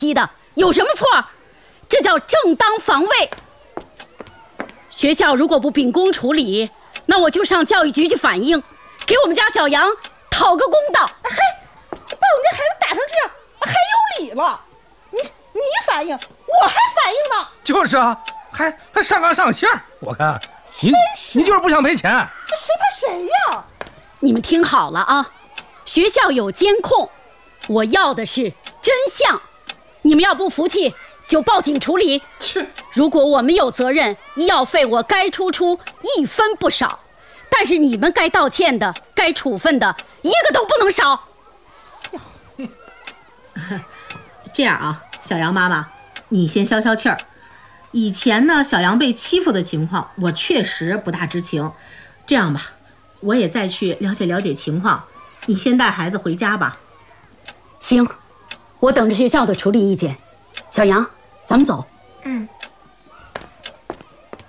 鸡的，有什么错？这叫正当防卫。学校如果不秉公处理，那我就上教育局去反映，给我们家小杨讨个公道。 嘿，把我们家孩子打成这样，还有理了？你反映，我还反映呢。 就是啊，还上纲上线。我看你就是不想赔钱。 谁怕谁呀？ 你们听好了啊，学校有监控，我要的是真相。你们要不服气，就报警处理。如果我们有责任，医药费我该出1分不少，但是你们该道歉的、该处分的，一个都不能少。 这样啊，小杨妈妈，你先消消气儿。以前呢，小杨被欺负的情况，我确实不大知情。这样吧，我也再去了解了解情况。你先带孩子回家吧。 行，我等着学校的处理意见。小杨，咱们走。